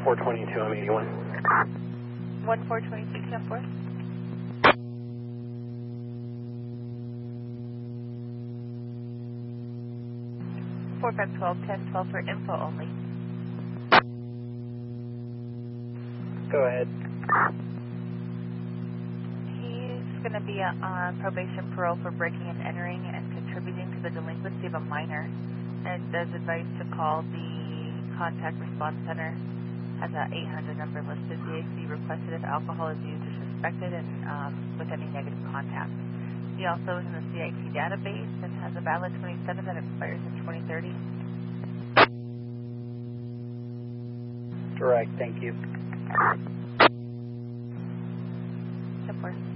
1422, I'm 81. 1422, 10-4. Four 512, 1012 for info only. Go ahead. He's going to be on probation parole for breaking and entering and contributing to the delinquency of a minor, and does advise to call the contact response center. Has an 800 number listed. DAC requested if alcohol is used or suspected and with any negative contact. He also is in the CIT database and has a valid 27 that expires in 2030. Direct, thank you. Support.